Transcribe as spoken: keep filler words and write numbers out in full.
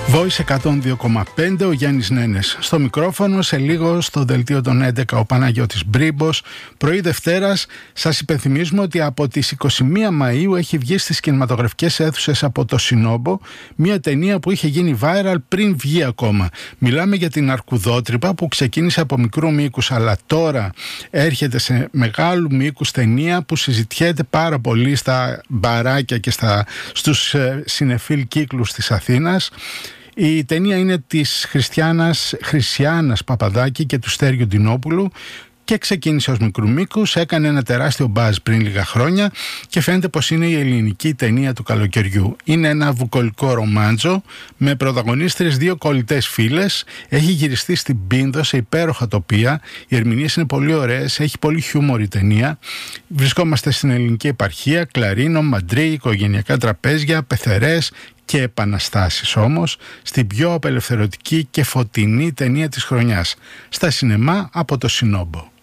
Voice εκατόν δύο κόμμα πέντε, ο Γιάννης Νένες στο μικρόφωνο. Σε λίγο στο δελτίο των έντεκα ο Παναγιώτης Μπρίμπος. Πρωί Δευτέρας σας υπενθυμίζουμε ότι από τις είκοσι μία Μαΐου έχει βγει στις κινηματογραφικές αίθουσες Από το Συνόμπο μια ταινία που είχε γίνει viral πριν βγει ακόμα. Μιλάμε για την Αρκουδότρυπα που ξεκίνησε από μικρού μήκους, αλλά τώρα έρχεται σε μεγάλου μήκους ταινία που συζητιέται πάρα πολύ στα μπαράκια και στα, στους ε, συνεφίλ κύκλους της Αθήνας. Η ταινία είναι της Χριστιάνας, Χρυσιάνας Παπαδάκη και του Στέριου Ντινόπουλου και ξεκίνησε ως μικρού μήκους, έκανε ένα τεράστιο μπάζ πριν λίγα χρόνια και φαίνεται πως είναι η ελληνική ταινία του καλοκαιριού. Είναι ένα βουκολικό ρομάντζο με πρωταγωνίστρες δύο κολλητές φίλες. Έχει γυριστεί στην Πίνδο σε υπέροχα τοπία. Οι ερμηνείες είναι πολύ ωραίες, έχει πολύ χιούμορ η ταινία. Βρισκόμαστε στην ελληνική επαρχία, κλαρίνο, μαντρί, οικογενειακά τραπέζια, πεθερές και επαναστάσεις όμως, στην πιο απελευθερωτική και φωτεινή ταινία της χρονιάς, στα σινεμά Από το Συνόμπο.